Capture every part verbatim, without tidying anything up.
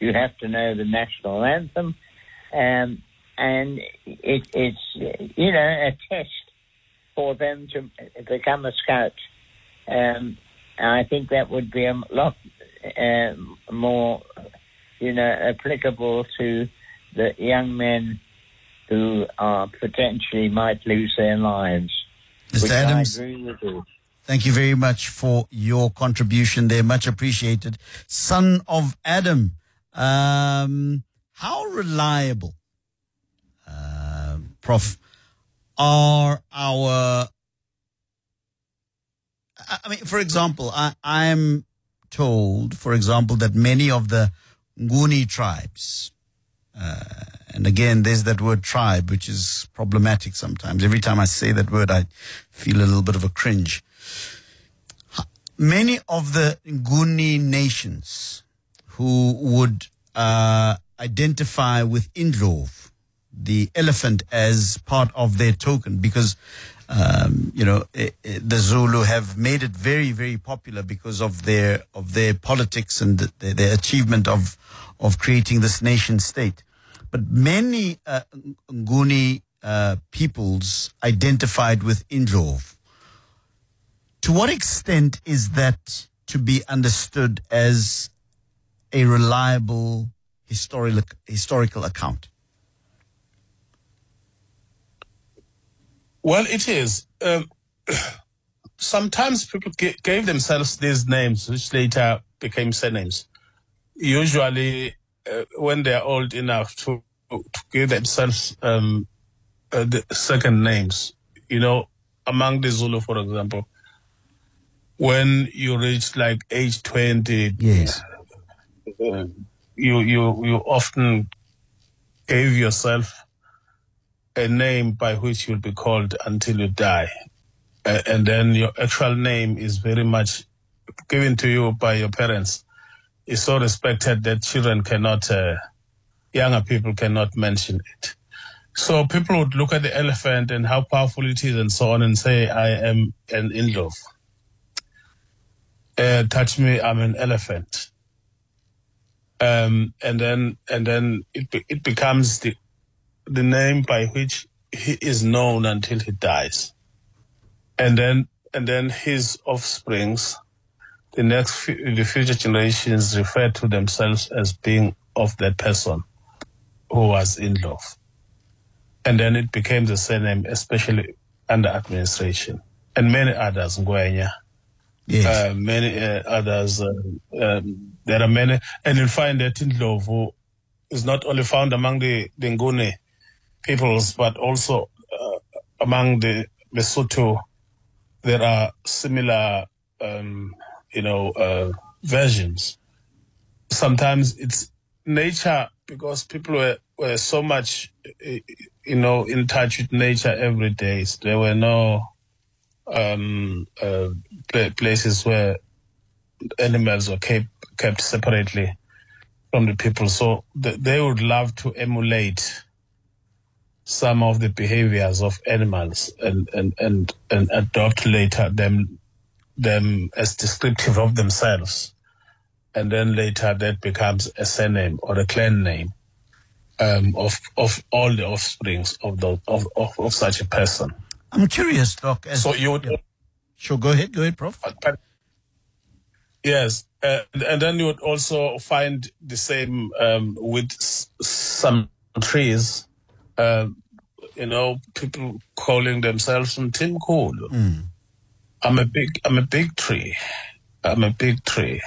you have to know the national anthem, um, and it, it's, you know, a test for them to become a scout. Um, I think that would be a lot uh, more, you know, applicable to the young men who are potentially might lose their lives. Mister Adams, I agree with you. Thank you very much for your contribution there. Much appreciated. Son of Adam, um, how reliable, uh, Prof, are our... I mean, for example, I, I'm told, for example, that many of the Nguni tribes, uh, and again, there's that word tribe, which is problematic sometimes. Every time I say that word, I feel a little bit of a cringe. Many of the Nguni nations who would uh, identify with Indlov, the elephant, as part of their token, because Um, you know, it, it, the Zulu have made it very, very popular because of their of their politics and the, their, their achievement of of creating this nation state. But many uh, Nguni uh, peoples identified with Indlov. To what extent is that to be understood as a reliable historical historical account? Well, it is. Um, sometimes people g- gave themselves these names, which later became surnames. Usually, uh, when they're old enough to, to give themselves um, uh, the second names, you know, among the Zulu, for example, when you reach like age twenty, yes, uh, you you you often gave yourself a name by which you'll be called until you die. Uh, and then your actual name is very much given to you by your parents. It's so respected that children cannot, uh, younger people cannot mention it. So people would look at the elephant and how powerful it is and so on and say, I am an Indlov. Uh, touch me, I'm an elephant. Um, and then, and then it, be, it becomes the, the name by which he is known until he dies. And then, and then his offsprings, the next, the future generations refer to themselves as being of that person who was Indlov. And then it became the surname, especially under administration. And many others, Ngwenya. Yes. Uh, many uh, others, uh, um, there are many. And you'll find that Indlov who is not only found among the, the Nguni peoples, but also uh, among the Lesotho. There are similar, um, you know, uh, versions. Sometimes it's nature, because people were, were so much, you know, in touch with nature every day. So there were no um, uh, places where animals were kept, kept separately from the people. So th- they would love to emulate some of the behaviors of animals and, and, and, and adopt later them them as descriptive of themselves. And then later that becomes a surname or a clan name um, of of all the offsprings of, the, of, of, of such a person. I'm curious, Doc. As so you would... Yeah. Sure, go ahead, go ahead, Prof. But, yes, uh, and then you would also find the same um, with s- some trees. Uh, you know, people calling themselves Tim Cool. Mm. I'm a big, I'm a big tree. I'm a big tree.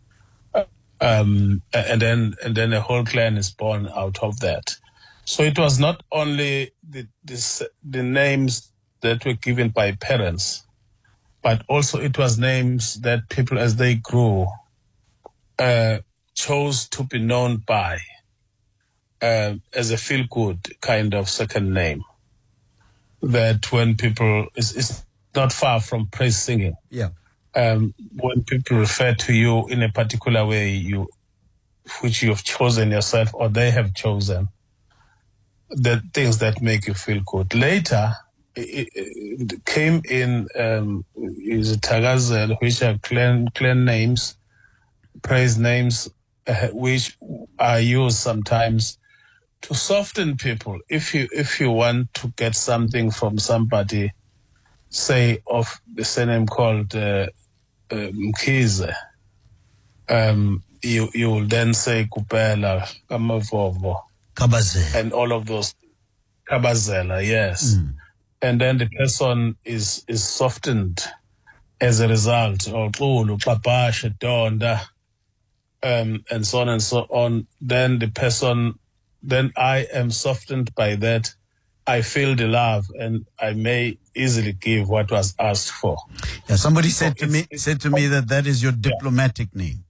Um, and then, and then a whole clan is born out of that. So it was not only the the, the names that were given by parents, but also it was names that people, as they grew, uh, chose to be known by uh, as a feel-good kind of second name. That when people, it's, it's not far from praise singing. Yeah. Um, when people refer to you in a particular way, you, which you have chosen yourself or they have chosen, the things that make you feel good. Later, it, it came in um, is Tagazel, which are clan, clan names, praise names, uh, which are used sometimes to soften people. If you if you want to get something from somebody, say of the surname called uh, uh, Mkhize, um, you you will then say Kupela, Kamavovo, Kabazela, and all of those. Kabazela, yes. Mm. And then the person is is softened as a result, or Xulu, Papasha, Donda, um, and so on and so on. Then the person, then I am softened by that. I feel the love, and I may easily give what was asked for. Yeah, somebody So said to it's- me it's- said to me that that is your diplomatic name.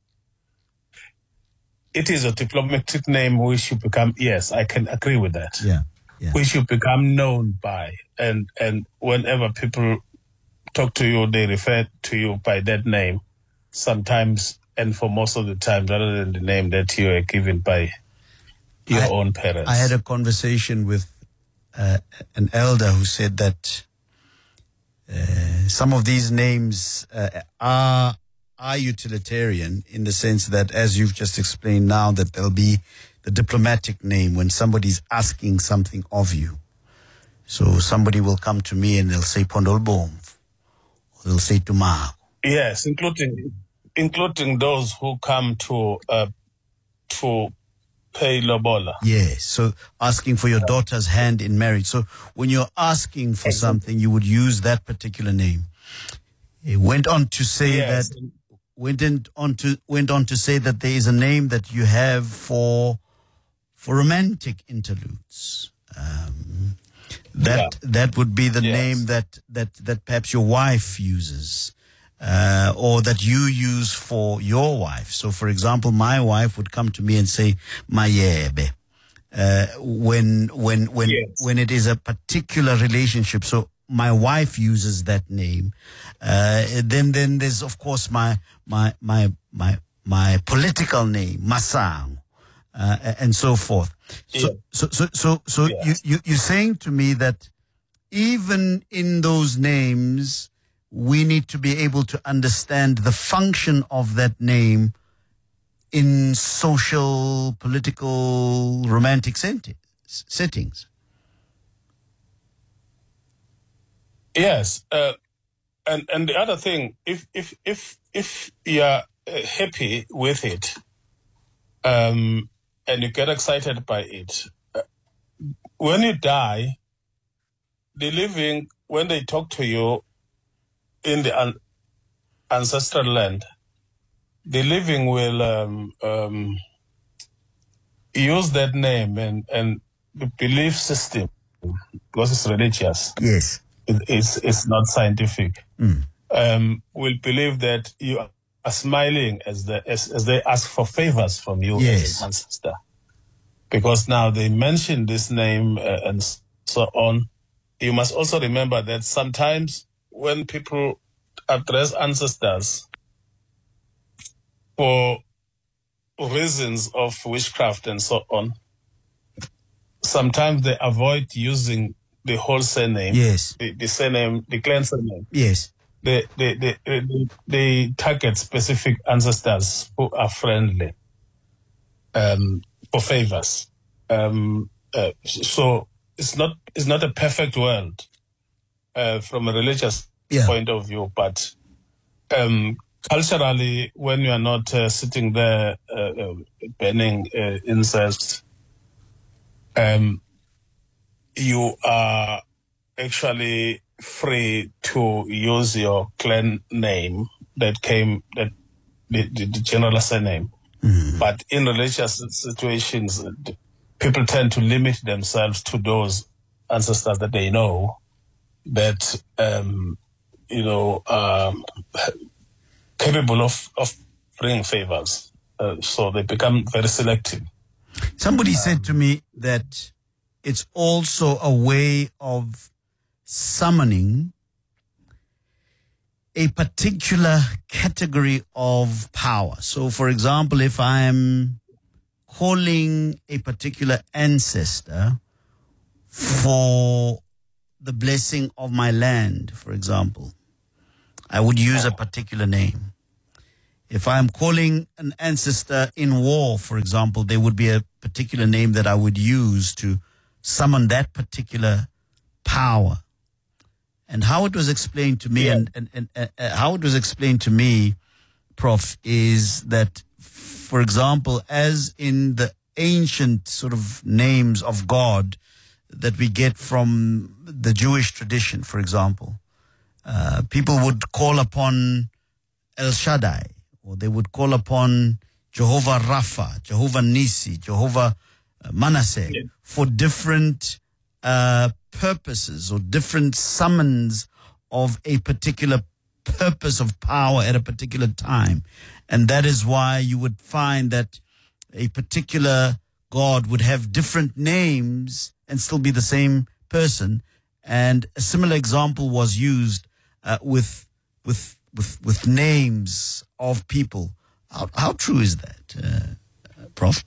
It is a diplomatic name which you become, yes, I can agree with that. Yeah, yeah. Which you become known by. And, and whenever people talk to you, they refer to you by that name sometimes, and for most of the time, rather than the name that you are given by your I- own parents. I had a conversation with uh, an elder who said that uh, some of these names uh, are are utilitarian in the sense that, as you've just explained now, that there'll be the diplomatic name when somebody's asking something of you. So somebody will come to me and they'll say Pondolbom, or they'll say Tumako. Yes, including including those who come to uh, to pay lobola. Yes, so asking for your daughter's hand in marriage. So when you're asking for something, you would use that particular name. He went on to say Yes. that went in, on to went on to say that there is a name that you have for for romantic interludes. Um, that that would be the Yes. name that that that perhaps your wife uses. Uh, or that you use for your wife. So, for example, my wife would come to me and say, "Mayebe," uh, when when when Yes. when it is a particular relationship. So, my wife uses that name. Uh, then then there's of course my my my my my political name, Masang, uh, and so forth. So Yeah. so so so so Yes. you you you're saying to me that even in those names, we need to be able to understand the function of that name in social, political, romantic senti- settings. Yes, uh, and and the other thing, if if if if you are uh, happy with it, um, and you get excited by it, uh, when you die, the living, when they talk to you in the an- ancestral land, the living will um, um, use that name and and the belief system, because it's religious. Yes. It, it's it's not scientific. Mm. Um, will believe that you are smiling as the as, as they ask for favors from you Yes. as an ancestor, because now they mention this name uh, and so on. You must also remember that sometimes when people address ancestors for reasons of witchcraft and so on, sometimes they avoid using the whole surname, Yes. the, the surname, the clan surname. Yes. They, they, they, they, they target specific ancestors who are friendly um, for favors. Um, uh, so it's not it's not a perfect world uh, from a religious Yeah. point of view, but um, culturally, when you are not uh, sitting there uh, uh, burning uh, incense, um, you are actually free to use your clan name that came, that the, the, the general surname. Mm. But in religious situations, people tend to limit themselves to those ancestors that they know that, um, you know, are capable of, of bringing favors. Uh, so they become very selective. Somebody said to me that it's also a way of summoning a particular category of power. So, for example, if I'm calling a particular ancestor for the blessing of my land, for example, I would use a particular name. If I'm calling an ancestor in war, for example, there would be a particular name that I would use to summon that particular power. And how it was explained to me, Yeah. and, and, and uh, how it was explained to me, Prof, is that, for example, as in the ancient sort of names of God that we get from the Jewish tradition, for example, uh, people would call upon El Shaddai, or they would call upon Jehovah Rapha, Jehovah Nisi, Jehovah uh, Manasseh, Yeah. for different uh, purposes or different summons of a particular purpose of power at a particular time. And that is why you would find that a particular God would have different names and still be the same person. And a similar example was used uh, with with with with names of people. How, how true is that, uh, Prof?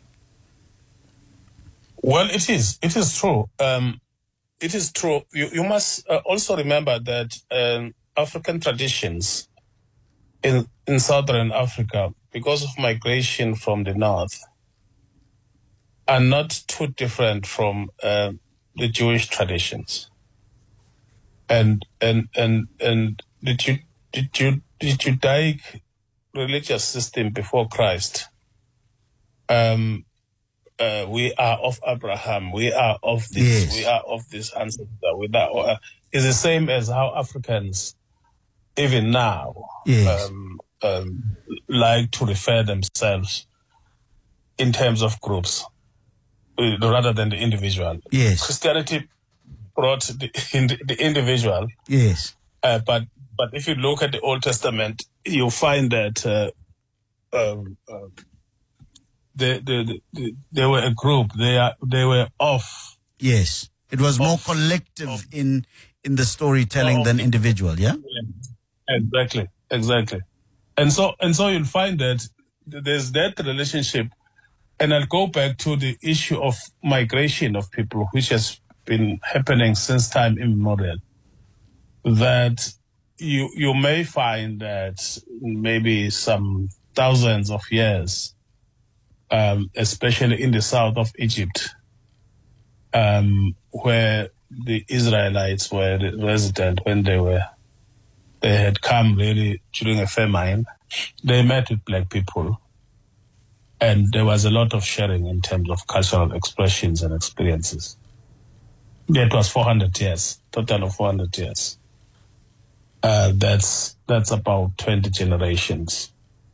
Well, it is. It is true. Um, it is true. You, you must uh, also remember that um, African traditions in, in southern Africa, because of migration from the north, are not too different from uh, the Jewish traditions. And and and and the, Ju- the, Ju- the Judaic religious system before Christ, um, uh, we are of Abraham, we are of this, Yes. we are of this ancestor. We are, uh, is the same as how Africans, even now, Yes. um, um, like to refer themselves in terms of groups uh, rather than the individual. Yes. Christianity brought the, in the individual, Yes. uh, but but if you look at the Old Testament, you'll find that uh, um, uh, they, they, they, they were a group. They are they were of Yes. It was more Of- collective of- in in the storytelling of- than individual, yeah? exactly exactly, and so and so you'll find that there's that relationship. And I'll go back to the issue of migration of people, which has been happening since time immemorial. That you you may find that maybe some thousands of years, um, especially in the south of Egypt, um, where the Israelites were resident when they were they had come really during a famine, they met with black people. And there was a lot of sharing in terms of cultural expressions and experiences. That was four hundred years, total of four hundred years. Uh, that's that's about twenty generations.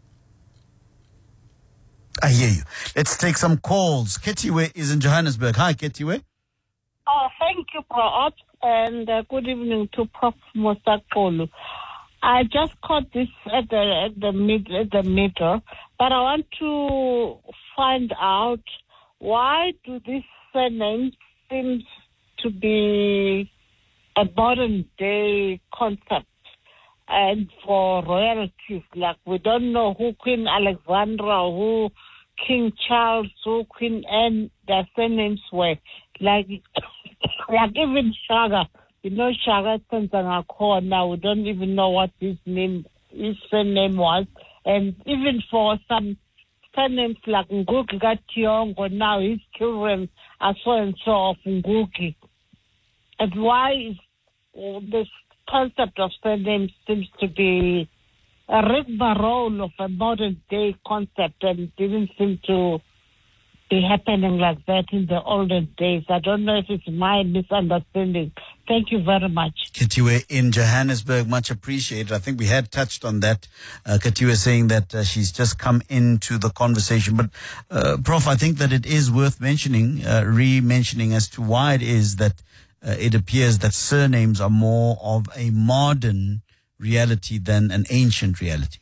I hear you. Let's take some calls. Ketiwe is in Johannesburg. Hi, Ketiwe. Oh, thank you, Prof. And uh, good evening to Prof Mosakolu. I just caught this at the at the mid at the middle, but I want to find out why do these surnames seem to be a modern day concept, and for royalties, like we don't know who Queen Alexandra, who King Charles, who Queen Anne, their surnames were, like like even Shaga. You know, Shaga Tsanzangakho, now we don't even know what his name, his surname was. And even for some surnames like Ngugi Kationgo, now his children are so and so of Ngugi. And why is uh, this concept of surname seems to be a rigma role of a modern day concept and didn't seem to be happening like that in the olden days. I don't know if it's my misunderstanding. Thank you very much. Ketiwe in Johannesburg, much appreciated. I think we had touched on that. Uh, Ketiwe saying that uh, she's just come into the conversation. But, uh, Prof, I think that it is worth mentioning, uh, re-mentioning as to why it is that uh, it appears that surnames are more of a modern reality than an ancient reality.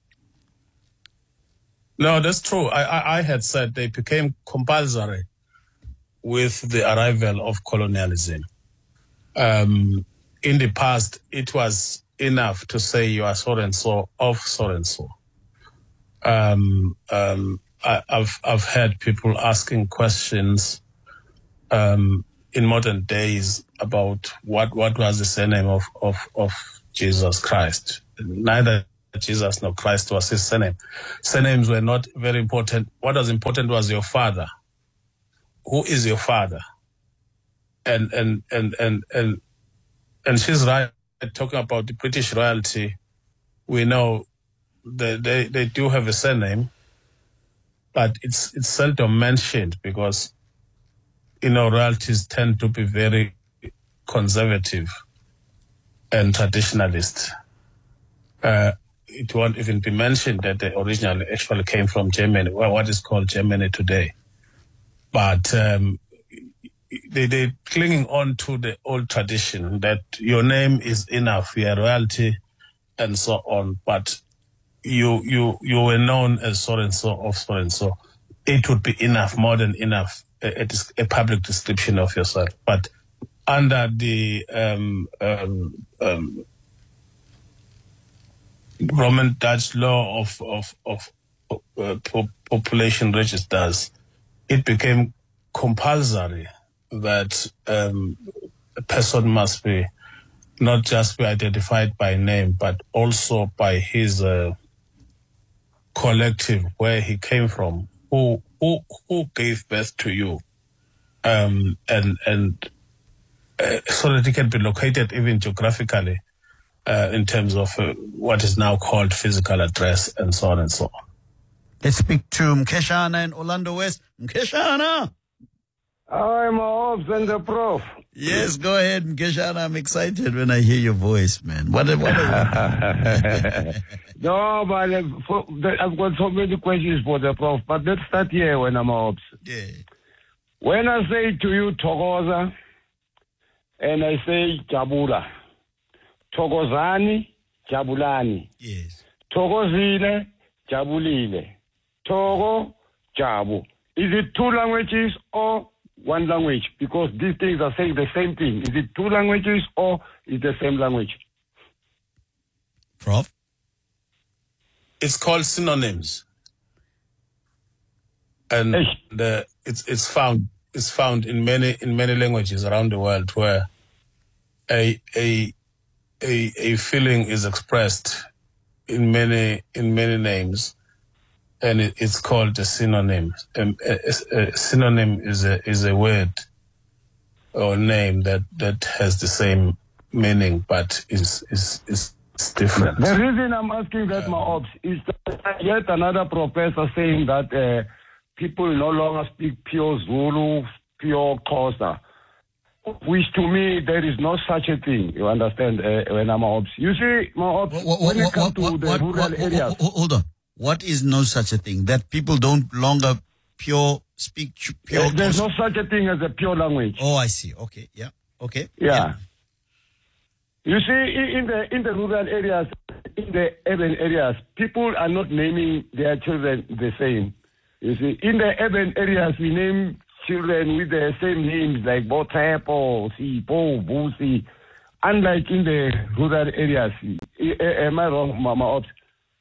No, that's true. I, I, I had said they became compulsory with the arrival of colonialism. Um, in the past, it was enough to say you are so and so of so and so. Um, um, I, I've I've had people asking questions um, in modern days about what, what was the surname of, of, of Jesus Christ. Neither Jesus nor Christ was his surname. Surnames were not very important. What was important was your father. Who is your father? And and and and and and she's right talking about the British royalty. We know that they, they do have a surname, but it's it's seldom mentioned because, you know, royalties tend to be very conservative and traditionalist. Uh, it won't even be mentioned that they originally actually came from Germany, well, what is called Germany today. But um, they, they're clinging on to the old tradition that your name is enough, you're royalty, and so on. But you you you were known as so and so of so and so. It would be enough, more than enough, a, a, a public description of yourself. But under the um, um, um, Roman Dutch law of of of uh, population registers, it became compulsory that um, a person must be not just be identified by name, but also by his uh, collective, where he came from, who who who gave birth to you, um, and and uh, so that he can be located even geographically uh, in terms of uh, what is now called physical address, and so on and so on. Let's speak to Mkeshana in Orlando West. Mkeshana! Hi, my Ops and the Prof. Yes, go ahead, Mkeshana. I'm excited when I hear your voice, man. What, what are No, but uh, for, the, I've got so many questions for the Prof. But let's start here when I'm Ops. Yeah. When I say to you Thokoza, and I say Jabula, Thokozani, Jabulani. Yes. Thokozile, Jabulile. Togo, Jabu. Is it two languages or one language? Because these things are saying the same thing. Is it two languages or is the same language? Prof? It's called synonyms, and the, it's it's found it's found in many in many languages around the world where a a a a feeling is expressed in many in many names, and it, it's called a synonym. Um, a, a, a synonym is a is a word or name that, that has the same meaning but is is is different. The reason I'm asking that, um, my Ops, is that yet another professor saying that uh, people no longer speak pure Zulu, pure Xhosa, which to me there is no such a thing. You understand? Uh, when I'm Ops, you see, my Ops, what, what, when it comes what, to the what, rural what, areas. Hold on. What is no such a thing? That people don't longer pure speak pure. Uh, there's no such a thing as a pure language. Oh, I see. Okay. Yeah. Okay. Yeah. yeah. You see, in the in the rural areas, in the urban areas, people are not naming their children the same. You see, in the urban areas, we name children with the same names like Botepo, Sipo, Busi. Unlike in the rural areas, am I wrong, Mama Ops?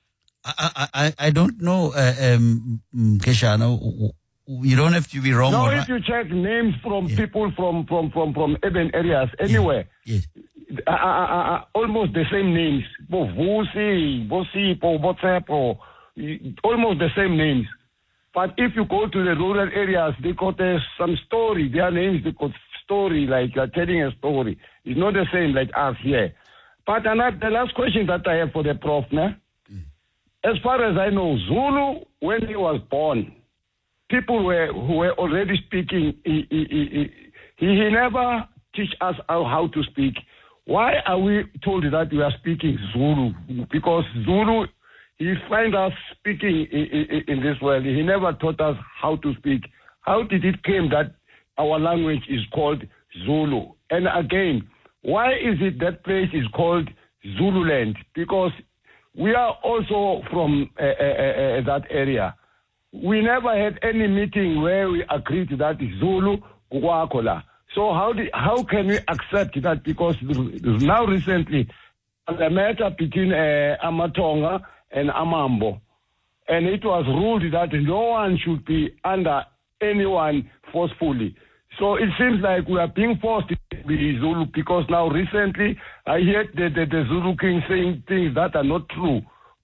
I I I don't know, uh, um, Keshana. You don't have to be wrong. No, or if right. you check names from yeah. people from from from from urban areas anywhere. Yes. yes. Uh, uh, uh, almost the same names. Bovusi, Bosipo, Botsepo, almost the same names. But if you go to the rural areas, they got uh, some story. Their names, they got story, like uh, telling a story. It's not the same like us here. But another, the last question that I have for the Prof, nah? mm. as far as I know, Zulu, when he was born, people were who were already speaking. He, he, he, he, he never teach us how, how to speak. Why are we told that we are speaking Zulu? Because Zulu, he find us speaking in, in, in this world. He never taught us how to speak. How did it came that our language is called Zulu? And again, why is it that place is called Zululand? Because we are also from uh, uh, uh, that area. We never had any meeting where we agreed that Zulu, Gwakola. So how do, how can we accept that? Because now recently, the matter between uh, Amatonga and Amambo, and it was ruled that no one should be under anyone forcefully. So it seems like we are being forced to be Zulu because now recently I heard the, the, the Zulu King saying things that are not true.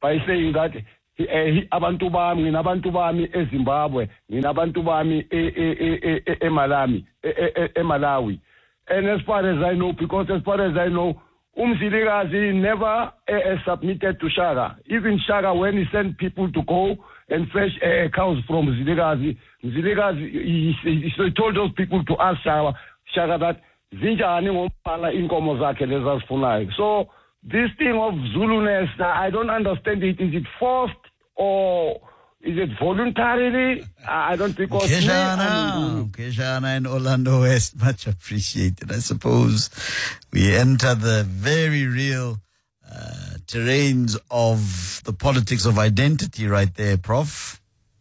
by saying that eh, abantu bami nginabantu bami eZimbabwe nginabantu bami eMalawi eMalawi. And as far as I know, because as far as I know, Umzilikazi never uh, submitted to Shaka. Even Shaka, when he sent people to go and fetch uh, cows from Zilikazi, Zilikazi, he, he, he told those people to ask Shaka, Shaka that Zinjani ngompala inkomo zakhe lezazifunayo. So this thing of Zuluness, I don't understand it. Is it forced or is it voluntarily? I don't think. Keshana, Keshana in Orlando West, much appreciated. I suppose we enter the very real uh, terrains of the politics of identity right there, Prof.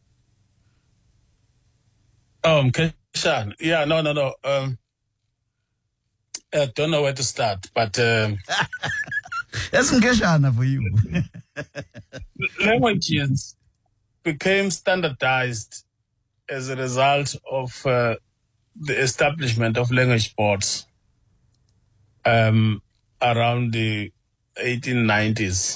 Um, Keshan, yeah, no, no, no. Um, I don't know where to start, but um, that's some Keshana for you. Languages became standardized as a result of uh, the establishment of language boards um, around the eighteen nineties.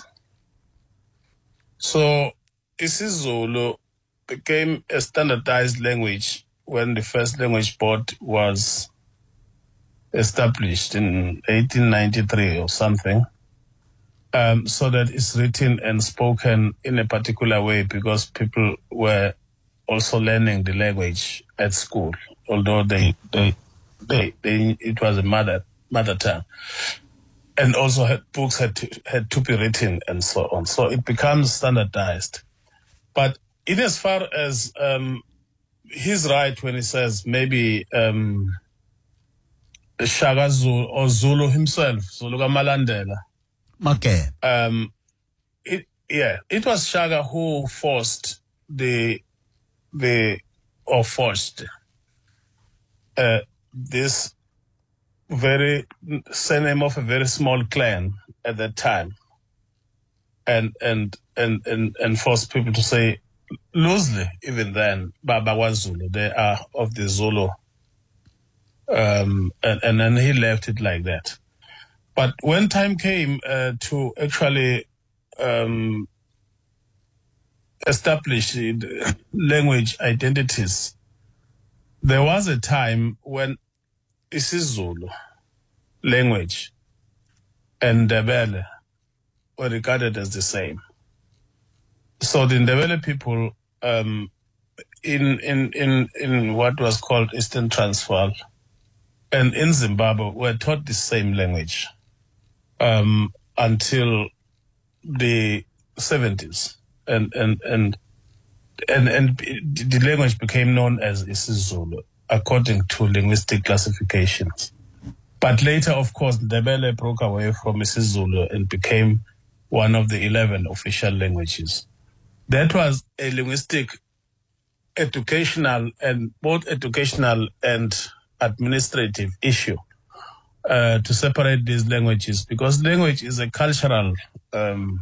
So isiZulu became a standardized language when the first language board was established in eighteen ninety-three or something. Um, so that it's written and spoken in a particular way because people were also learning the language at school, although they, they, they, they it was a mother mother tongue, and also had, books had to, had to be written and so on. So it becomes standardized. But in as far as um, he's right when he says maybe um, Shaka Zulu or Zulu himself, Zulu Malandela. Okay. Um, it yeah, it was Shaka who forced the the or forced uh, this very surname of a very small clan at that time, and and and and and forced people to say loosely even then Baba Zulu. They are of the Zulu, um, and and then he left it like that. But when time came uh, to actually um, establish language identities, there was a time when isiZulu language and Ndebele were regarded as the same. So the Ndebele people um, in, in, in, in what was called Eastern Transvaal and in Zimbabwe were taught the same language. Um, until the seventies, and and and and and the language became known as isiZulu according to linguistic classifications. But later, of course, Ndebele broke away from isiZulu and became one of the eleven official languages. That was a linguistic, educational, and both educational and administrative issue. Uh, to separate these languages, because language is a cultural, um,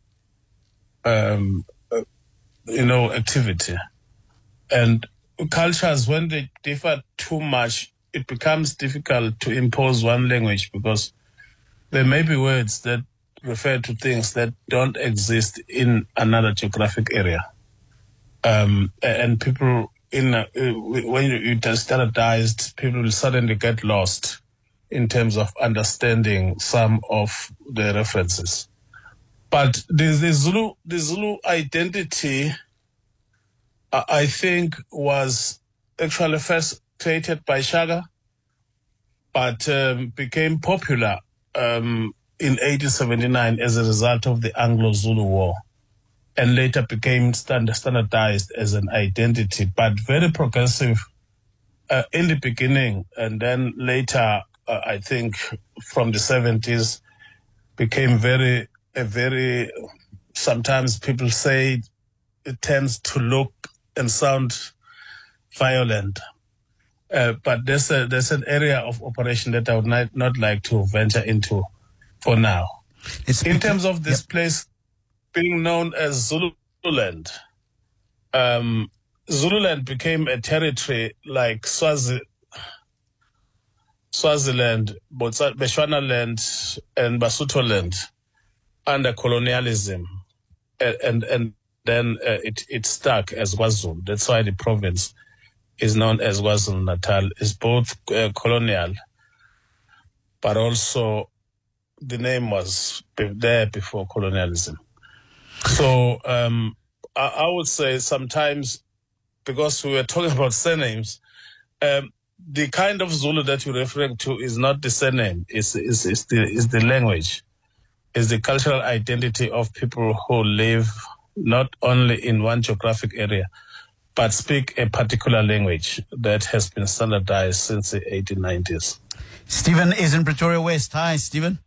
um, uh, you know, activity, and cultures, when they differ too much, it becomes difficult to impose one language because there may be words that refer to things that don't exist in another geographic area, um, and people in uh, when you standardized, people will suddenly get lost in terms of understanding some of the references. But the, the Zulu, the Zulu identity, uh, I think, was actually first created by Shaka, but um, became popular um, in eighteen seventy-nine as a result of the Anglo-Zulu War, and later became stand, standardized as an identity, but very progressive uh, in the beginning, and then later, Uh, I think from the seventies became very, a very, sometimes people say it tends to look and sound violent. Uh, but there's a, there's an area of operation that I would not, not like to venture into for now. It's in terms of this yep. place being known as Zululand, um, Zululand became a territory like Swazi, Swaziland, Bechuanaland, and Basutoland under colonialism. and and, and then uh, it it stuck as KwaZulu. That's why the province is known as KwaZulu-Natal. It's both uh, colonial, but also the name was there before colonialism. So um, I, I would say sometimes, because we were talking about surnames, um, the kind of Zulu that you're referring to is not the surname, it's, it's, it's, the, it's the language, it's the cultural identity of people who live not only in one geographic area, but speak a particular language that has been standardized since the eighteen nineties. Stephen is in Pretoria West. Hi, Stephen.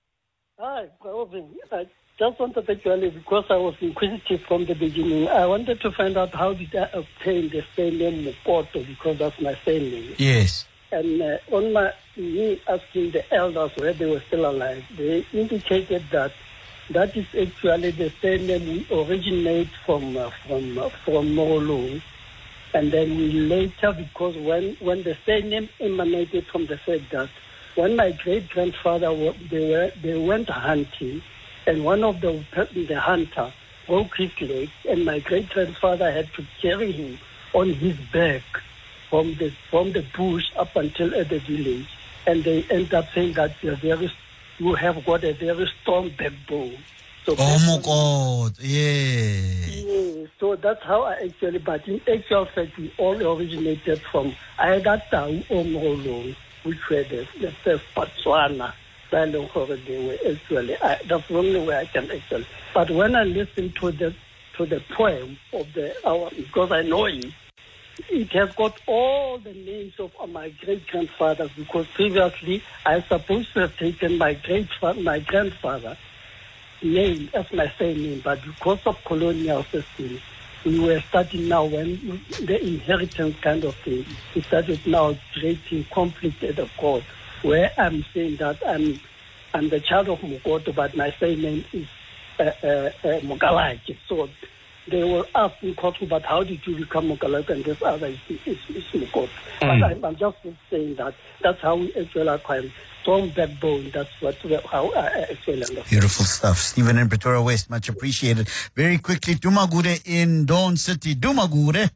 Hi, Robin. I just wanted to actually, because I was inquisitive from the beginning, I wanted to find out how did I obtain the surname Mokoto, because that's my surname. Yes. And uh, on my me asking the elders where they were still alive, they indicated that that is actually the surname we originate from uh, from uh, from Morolong. And then we later, because when, when the surname emanated from the fact that when my great-grandfather, they were they went hunting, and one of the the hunter broke his leg, and my great-grandfather had to carry him on his back from the from the bush up until at the village, and they end up saying that you're very, you have got a very strong backbone. So oh my God, yeah. Yeah, so that's how I actually, but in actual fact, we all originated from either Tau or Morolong, which were the, the first Botswana. They were actually, I, that's the only way I can actually. But when I listen to the to the poem of the our, because I know it, it has got all the names of my great grandfathers. Because previously I supposed to have taken my great my grandfather name as my surname, but because of colonial systems, we were starting now when the inheritance kind of thing, we started now creating conflict at the court, where I'm saying that I'm I'm the child of Mokoto, but my surname is uh, uh, uh, Mogalaki. So they were asking court, but how did you become Mogalaki? And this other is, is, is Mokoto. Mm. But I'm, I'm just saying that that's how we actually acquire strong backbone. That's what how I actually understand. Beautiful stuff. Stephen in Pretoria West, much appreciated. Very quickly, Dumagure in Dawn City. Dumagure.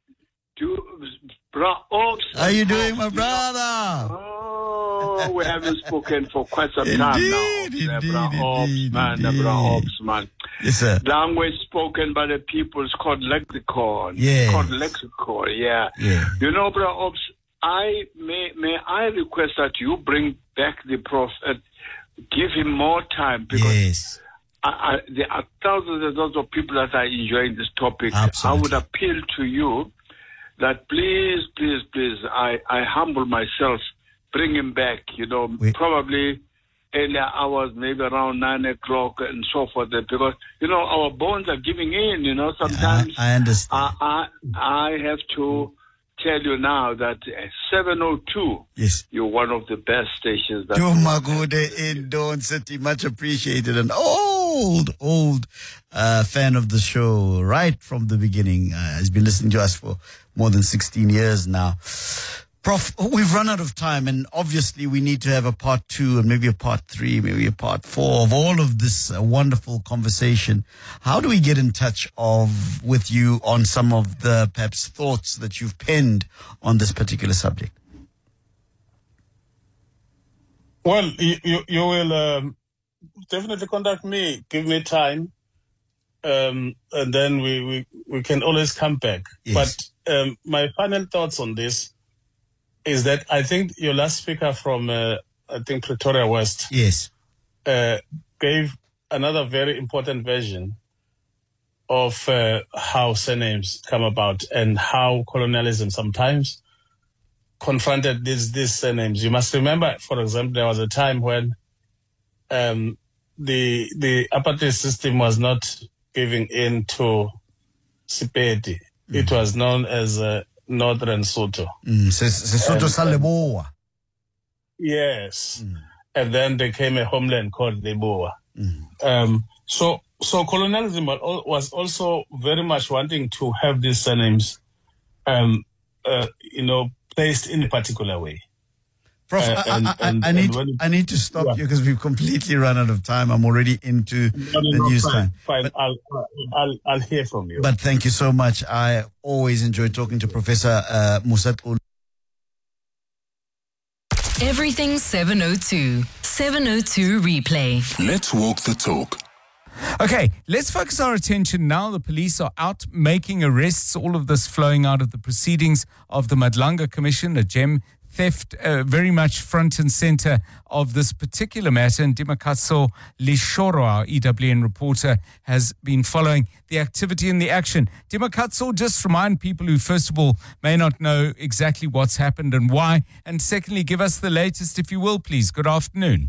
Bra Ops. How are you doing, my brother? Oh, we haven't spoken for quite some time indeed, now. Indeed, the Bra Ops, indeed, man. indeed. The Bra Ops, man. Yes, sir. Language spoken by the people is called lexicon. Yeah. It's called lexicon, yeah. yeah. You know, Bra Ops, I may may I request that you bring back the prophet, give him more time, because yes. I, I, there are thousands and thousands of people that are enjoying this topic. Absolutely. I would appeal to you that please, please, please, I, I humble myself, bring him back, you know, we- probably earlier hours, maybe around nine o'clock and so forth, because, you know, our bones are giving in, you know, sometimes. I, I understand. I, I, I have to tell you now that seven oh two, yes. you're one of the best stations. That Dumagure in Dawn City, much appreciated. An old, old uh, fan of the show right from the beginning. Uh, has been listening to us for more than sixteen years now. Prof, we've run out of time, and obviously we need to have a part two and maybe a part three, maybe a part four of all of this uh, wonderful conversation. How do we get in touch of with you on some of the perhaps thoughts that you've penned on this particular subject? Well, you, you, you will um, definitely contact me. Give me time. Um, and then we, we, we can always come back. Yes. But um, my final thoughts on this is that I think your last speaker from, uh, I think, Pretoria West, Yes. uh, gave another very important version of uh, how surnames come about and how colonialism sometimes confronted these, these surnames. You must remember, for example, there was a time when um, the the apartheid system was not giving in to Sepedi. Mm. It was known as uh, Northern Soto. Mm, Sesotho sa Leboa. Yes. Mm. And then there came a homeland called Leboa. Mm. Um, so, so colonialism was also very much wanting to have these surnames, um, uh, you know, placed in a particular way. Prof, Uh, I, and- I, I, and- I and need when it- I need to stop Yeah. you because we've completely run out of time. I'm already into No, no, the no, news fine, time. fine. But, I'll, I'll, I'll hear from you. but thank you so much. I always enjoy talking to Professor uh, Musa Xolo. Everything seven oh two. seven oh two replay. Let's walk the talk. Okay, let's focus our attention now. The police are out making arrests, all of this flowing out of the proceedings of the Madlanga Commission, a gem theft uh, very much front and center of this particular matter. And Dimakatso Lishoro, our E W N reporter, has been following the activity and the action. Dimakatso, just remind people who, first of all, may not know exactly what's happened and why, and secondly, give us the latest, if you will, please. Good afternoon.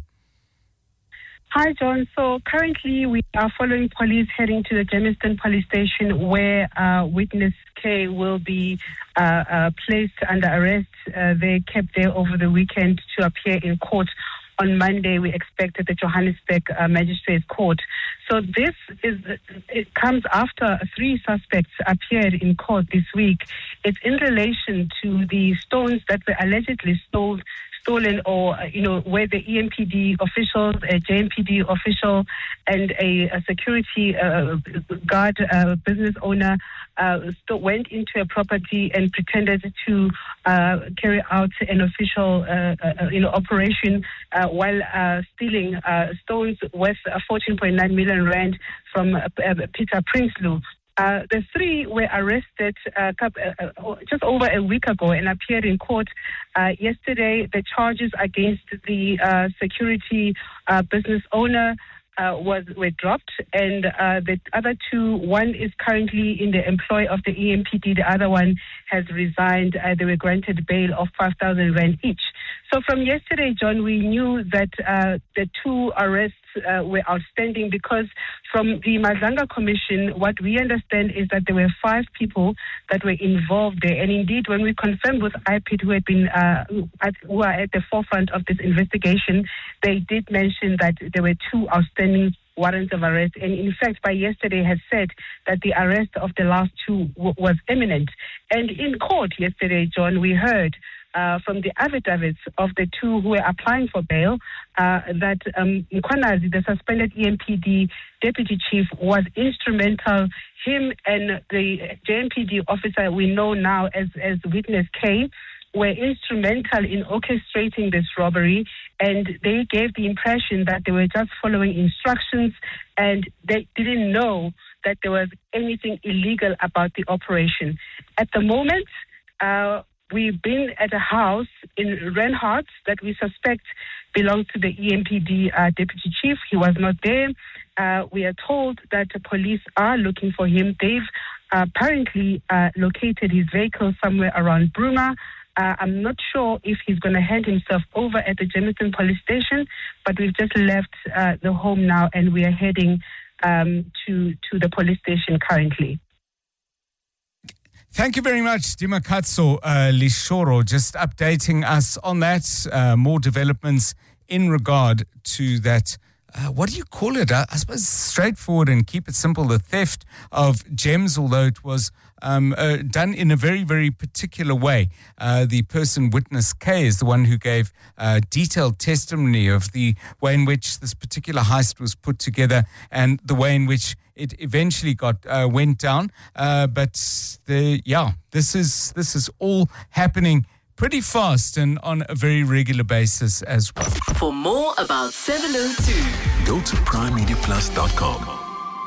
Hi, John. So currently we are following police heading to the Germiston police station where uh, witness K will be uh, uh, placed under arrest. Uh, they kept there over the weekend to appear in court. On Monday, we expect at the Johannesburg uh, Magistrates Court. So this is it comes after three suspects appeared in court this week. It's in relation to the stones that were allegedly stolen. stolen or, you know, where the E M P D officials, a J M P D official and a, a security uh, guard uh, business owner uh, st- went into a property and pretended to uh, carry out an official, uh, uh, you know, operation uh, while uh, stealing uh, stones worth fourteen point nine million rand from uh, Peter Prinsloo. Uh, the three were arrested uh, uh, just over a week ago and appeared in court uh, yesterday. The charges against the uh, security uh, business owner uh, was were dropped, and uh, the other two, one is currently in the employ of the E M P D, the other one has resigned. Uh, they were granted bail of five thousand rand each. So from yesterday, John, we knew that uh, the two arrests Uh, were outstanding because from the Madlanga Commission, what we understand is that there were five people that were involved there. And indeed, when we confirmed with I P I D, who had been uh, at, who are at the forefront of this investigation, they did mention that there were two outstanding warrants of arrest. And in fact, by yesterday had said that the arrest of the last two w- was imminent. And in court yesterday, John, we heard Uh, from the affidavits of the two who were applying for bail, uh, that um, Nkwanazi, the suspended E M P D deputy chief, was instrumental. Him and the J M P D officer we know now as, as witness K were instrumental in orchestrating this robbery, and they gave the impression that they were just following instructions and they didn't know that there was anything illegal about the operation. At the moment, uh, we've been at a house in Renhart that we suspect belongs to the E M P D uh, deputy chief. He was not there. Uh, we are told that the police are looking for him. They've uh, apparently uh, located his vehicle somewhere around Bruma. Uh, I'm not sure if he's going to hand himself over at the Germiston police station, but we've just left uh, the home now and we are heading um, to, to the police station currently. Thank you very much, Dimakatso uh, Lishoro, just updating us on that. Uh, more developments in regard to that. Uh, what do you call it? I, I suppose straightforward and keep it simple. The theft of gems, although it was um, uh, done in a very, very particular way. Uh, the person, witness K, is the one who gave uh, detailed testimony of the way in which this particular heist was put together and the way in which it eventually got uh, went down. Uh, but the yeah, this is this is all happening pretty fast and on a very regular basis as well. For more about seven oh two, Go to prime media plus dot com.